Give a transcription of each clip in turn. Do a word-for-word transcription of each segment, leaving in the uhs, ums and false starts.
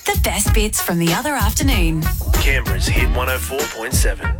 The best bits from the other afternoon. Canberra's Hit one oh four point seven.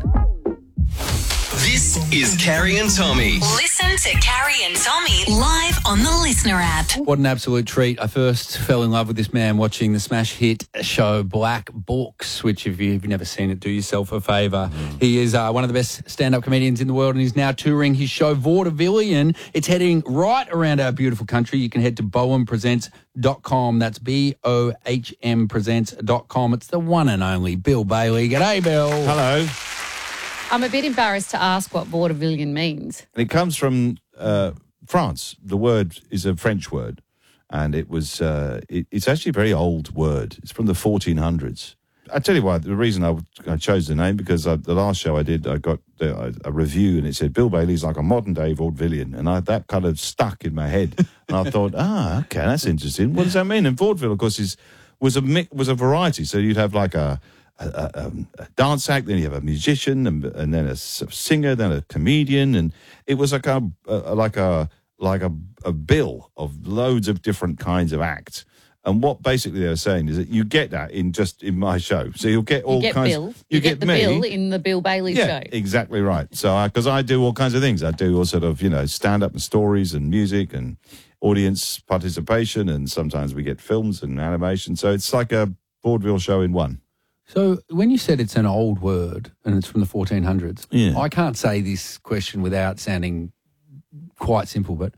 This is Carrie and Tommy. Listen to Carrie and Tommy live on the Listener app. What an absolute treat. I first fell in love with this man watching the smash hit show Black Books, which if you've never seen it, do yourself a favour. Mm. He is uh, one of the best stand-up comedians in the world, and he's now touring his show Vaudevillian. It's heading right around our beautiful country. You can head to bohm presents dot com. That's B O H M presents dot com. It's the one and only Bill Bailey. G'day, Bill. Hello. I'm a bit embarrassed to ask what vaudevillian means. It comes from uh, France. The word is a French word, and it was uh, it, it's actually a very old word. It's from the fourteen hundreds. I tell you why. The reason I, I chose the name, because I, the last show I did, I got a, a review, and it said Bill Bailey's like a modern day vaudevillian, and I, that kind of stuck in my head. And I thought, ah, okay, that's interesting. What does that mean? And vaudeville, of course, is was a mix, was a variety. So you'd have like a A, a, a dance act, then you have a musician, and, and then a singer, then a comedian, and it was like a, a like a like a, a bill of loads of different kinds of acts. And what basically they're saying is that you get that in just in my show, so you'll get all you get kinds. Bill. You, you get, get the me. Bill in the Bill Bailey yeah, show. Exactly right. So because I, I do all kinds of things, I do all sort of you know stand up and stories and music and audience participation, and sometimes we get films and animation. So it's like a vaudeville show in one. So when you said it's an old word and it's from the fourteen hundreds, yeah. I can't say this question without sounding quite simple, but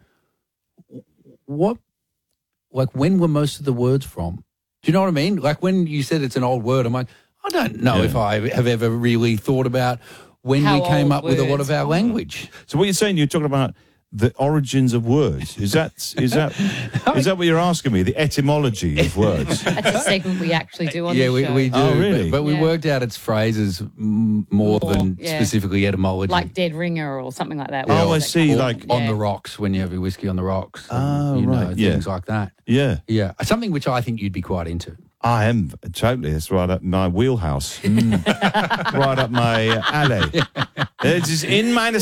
what, like when were most of the words from? Do you know what I mean? Like when you said it's an old word, I'm like, I don't know yeah. if I have ever really thought about when How we came old up with a lot words of our are. language. So what you're saying, you're talking about the origins of words. Is that is that is that what you're asking me? The etymology of words. That's a segment we actually do on Yeah, the we, show. we do. Oh, really? But, but we Yeah. worked out its phrases m- more, More, than yeah. specifically etymology. Like Dead Ringer or something like that. Oh, Where I that see, comes like- from. on Yeah. the rocks when you have your whiskey on the rocks. Oh, you know, right, yeah. things like that. Yeah, Yeah, something which I think you'd be quite into. I am totally. It's right up my wheelhouse. Mm. Right up my uh, alley. It is in meine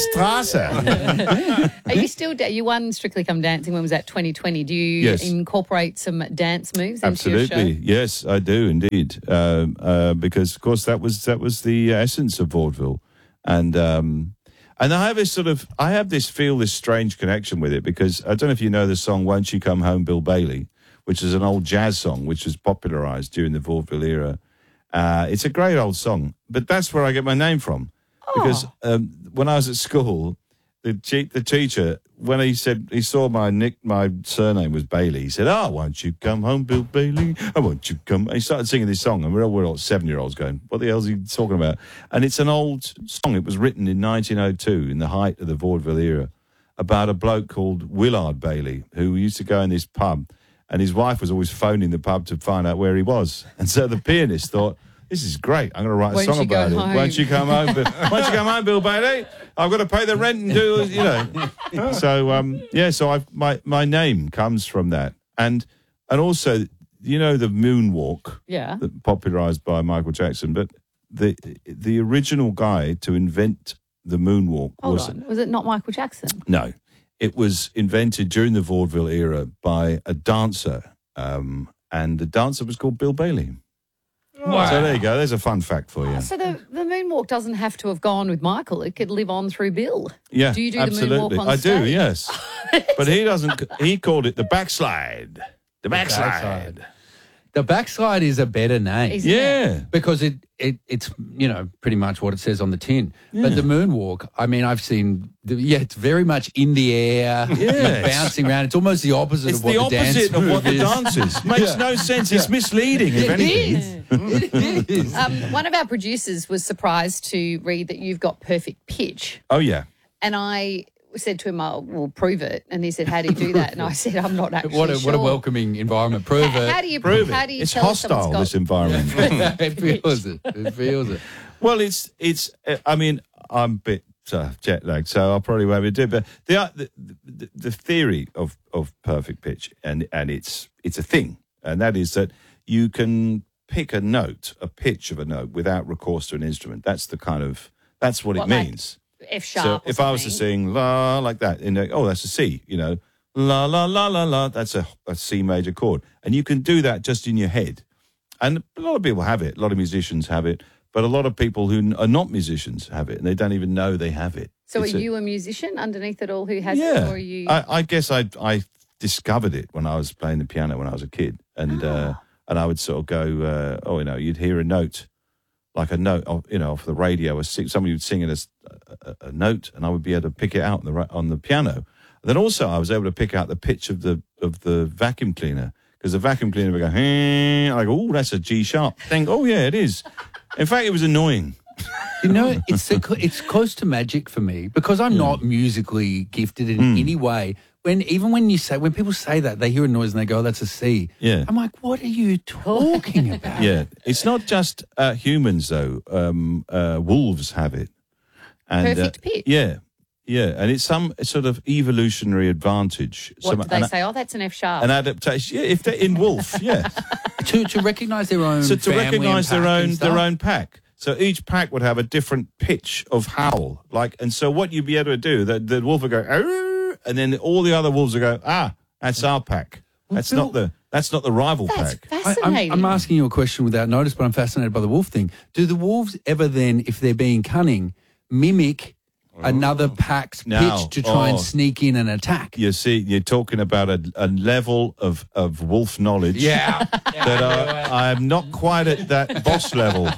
Straße. Are you still, da- you won Strictly Come Dancing, when was that, twenty twenty? Do you Yes. incorporate some dance moves into your show? Absolutely, yes, I do indeed. Um, uh, because of course that was that was the essence of vaudeville, and um, and I have this sort of I have this feel this strange connection with it, because I don't know if you know the song "Won't You Come Home, Bill Bailey," which is an old jazz song which was popularised during the vaudeville era. Uh, it's a great old song, but that's where I get my name from. Because um, when I was at school, the che- the teacher, when he said he saw my nick, my surname was Bailey, he said, "Oh, won't you come home, Bill Bailey? I won't you come?" And he started singing this song, and we're all, we're all seven-year-olds going, "What the hell is he talking about?" And it's an old song. It was written in nineteen oh two, in the height of the vaudeville era, about a bloke called Willard Bailey, who used to go in this pub, and his wife was always phoning the pub to find out where he was. And so the pianist thought, this is great. I'm going to write a Won't song you go about it. home? Won't you come home? Bill? Won't you come home, Bill Bailey? I've got to pay the rent and do, you know. So um, yeah, so I've, my my name comes from that, and and also, you know, the moonwalk, Yeah. that popularised by Michael Jackson, but the the original guy to invent the moonwalk Hold was on. Was it not Michael Jackson? no, it was invented during the vaudeville era by a dancer, um, and the dancer was called Bill Bailey. Wow. So there you go. There's a fun fact for you. So the, the moonwalk doesn't have to have gone with Michael. It could live on through Bill. Yeah, Do you do absolutely. the moonwalk on I do, stage? yes. But he doesn't. He called it the backslide. The backslide. backslide. The backslide is a better name. Isn't it? Yeah. Because it, it it's, you know, pretty much what it says on the tin. Yeah. But the moonwalk, I mean, I've seen, the, yeah, it's very much in the air, Yes. bouncing around. It's almost the opposite It's of what the the, dance opposite of move what the is. dance is. Makes Yeah. no sense. It's misleading, if It anything. is. It is. Um, one of our producers was surprised to read that you've got perfect pitch. Oh, yeah. And I said to him, "Oh, we'll prove it." And he said, "How do you do that?" And I said, "I'm not actually What a, sure." what a welcoming environment. Prove How, it. how do you Prove How it. do you It's tell if someone's hostile, got- this environment. It feels it. It feels it. Well, it's, it's. uh, I mean, I'm a bit uh, jet lagged, so I'll probably won't be doing it. But the, the, the, the theory of, of perfect pitch, and, and it's, it's a thing, and that is that you can pick a note, a pitch of a note, without recourse to an instrument. That's the kind of, that's what, What, it like means. F sharp. So or if I was to something? sing la like that, in a, oh, that's a C, you know, la la la la la, that's a, a C major chord, and you can do that just in your head. And a lot of people have it. A lot of musicians have it. But a lot of people who are not musicians have it, and they don't even know they have it. So It's are a- you a musician underneath it all who has yeah. it? Or are you... I, I guess I I discovered it when I was playing the piano when I was a kid. And uh, and I would sort of go, uh, oh, you know, you'd hear a note, like a note, of, you know, off the radio, or sing, somebody would sing in a, s- a, a note, and I would be able to pick it out on the, ra- on the piano. And then also I was able to pick out the pitch of the of the vacuum cleaner, because the vacuum cleaner would go, hey, I go, oh, that's a G sharp. Think, oh, yeah, it is. In fact, it was annoying. You know, it's the, cl- it's close to magic for me because I'm not musically gifted in any way. When even when you say when people say that, they hear a noise and they go, oh, "That's a C." Yeah. I'm like, what are you talking about? Yeah, it's not just uh, humans though. Um, uh, wolves have it. And, Perfect uh, pitch. Yeah, yeah, and it's some sort of evolutionary advantage. What some, do they an, say? Oh, that's an F sharp. An adaptation. Yeah, if they're in wolf, yeah. to to recognise their own. So to family and recognise their pack and own stuff. their own pack. So each pack would have a different pitch of howl, like, and so what you'd be able to do, the, the wolf would go, "Arr!" And then all the other wolves would go, ah, that's our pack. That's Bill- not the that's not the rival That's pack. I, I'm, fascinating. I'm asking you a question without notice, but I'm fascinated by the wolf thing. Do the wolves ever then, if they're being cunning, mimic another pack's Now, pitch to try and oh. sneak in and attack? You see, you're talking about a, a level of, of wolf knowledge Yeah. that uh, I'm not quite at that boss level.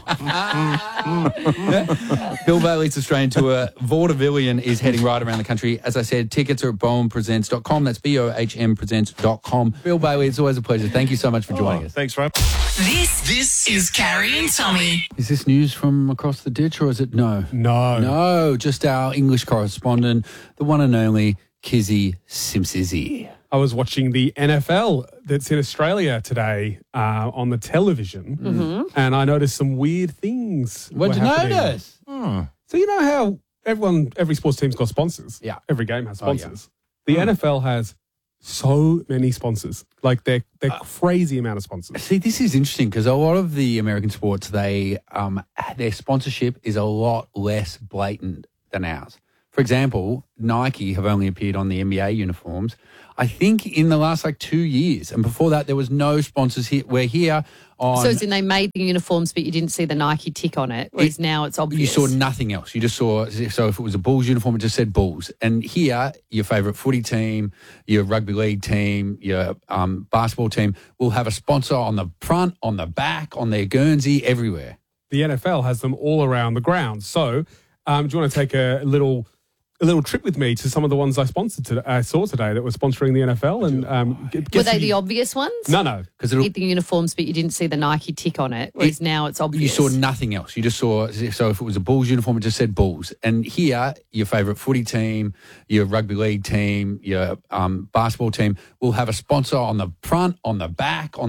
Bill Bailey's Australian tour, Vaudevillian, is heading right around the country. As I said, tickets are at bohm presents dot com. That's B O H M presents dot com. Bill Bailey, it's always a pleasure. Thank you so much for joining Oh, us. thanks, Ryan. This this is Carrie and Tommy. Is this news from across the ditch or is it no? No. No, just our English correspondent, the one and only Kizzy Simsizzy. I was watching the N F L that's in Australia today uh, on the television, and I noticed some weird things. What'd were you happening. notice? So you know how everyone, every sports team's got sponsors. Yeah. Every game has Oh, yeah. sponsors. The N F L has so many sponsors, like they're they're crazy amount of sponsors. See, this is interesting because a lot of the American sports, they um, their sponsorship is a lot less blatant than ours. For example, Nike have only appeared on the N B A uniforms, I think, in the last like two years. And before that, there was no sponsors here. We're here on... so as in they made the uniforms, but you didn't see the Nike tick on it, whereas It- now it's You obvious. saw nothing else. You just saw, so if it was a Bulls uniform, it just said Bulls. And here, your favourite footy team, your rugby league team, your um, basketball team will have a sponsor on the front, on the back, on their Guernsey, everywhere. The N F L has them all around the ground. So, um, do you want to take a little a little trip with me to some of the ones I sponsored to, I saw today that were sponsoring the N F L? And um, g- Were guess they if the you- obvious ones? No, no. Because Did the uniforms, but you didn't see the Nike tick on it, whereas now it's you obvious. saw nothing else. You just saw, so if it was a Bulls uniform, it just said Bulls. And here, your favourite footy team, your rugby league team, your um, basketball team will have a sponsor on the front, on the back, on